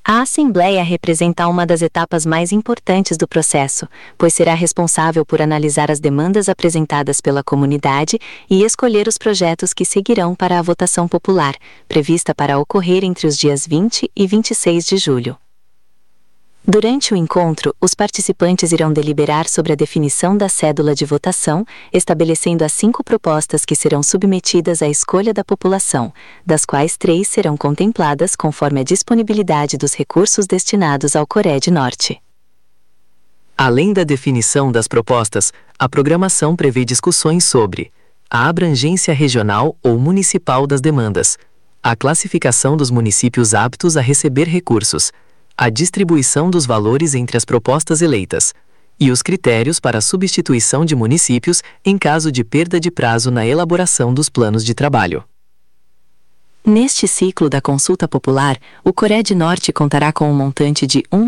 A Assembleia representa uma das etapas mais importantes do processo, pois será responsável por analisar as demandas apresentadas pela comunidade e escolher os projetos que seguirão para a votação popular, prevista para ocorrer entre os dias 20 e 26 de julho. Durante o encontro, os participantes irão deliberar sobre a definição da cédula de votação, estabelecendo as 5 propostas que serão submetidas à escolha da população, das quais 3 serão contempladas conforme a disponibilidade dos recursos destinados ao CORED Norte. Além da definição das propostas, a programação prevê discussões sobre a abrangência regional ou municipal das demandas, a classificação dos municípios aptos a receber recursos, a distribuição dos valores entre as propostas eleitas e os critérios para a substituição de municípios em caso de perda de prazo na elaboração dos planos de trabalho. Neste ciclo da consulta popular, o CORED Norte contará com um montante de R$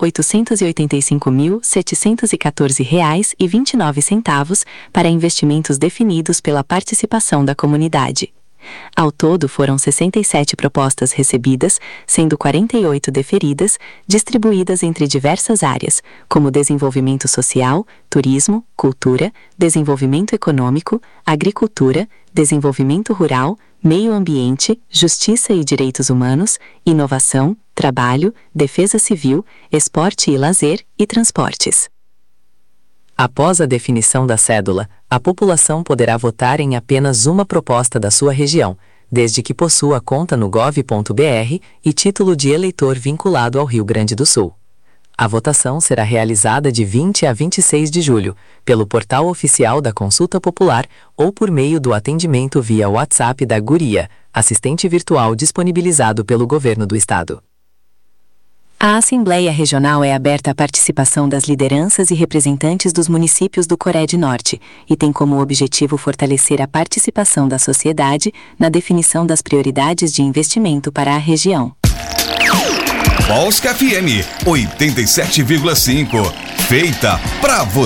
1.885.714,29 para investimentos definidos pela participação da comunidade. Ao todo, foram 67 propostas recebidas, sendo 48 deferidas, distribuídas entre diversas áreas, como desenvolvimento social, turismo, cultura, desenvolvimento econômico, agricultura, desenvolvimento rural, meio ambiente, justiça e direitos humanos, inovação, trabalho, defesa civil, esporte e lazer e transportes. Após a definição da cédula, a população poderá votar em apenas uma proposta da sua região, desde que possua conta no gov.br e título de eleitor vinculado ao Rio Grande do Sul. A votação será realizada de 20 a 26 de julho, pelo portal oficial da Consulta Popular ou por meio do atendimento via WhatsApp da Guria, assistente virtual disponibilizado pelo Governo do Estado. A Assembleia Regional é aberta à participação das lideranças e representantes dos municípios do CORED Norte e tem como objetivo fortalecer a participação da sociedade na definição das prioridades de investimento para a região. Polska FM 87,5. Feita pra você.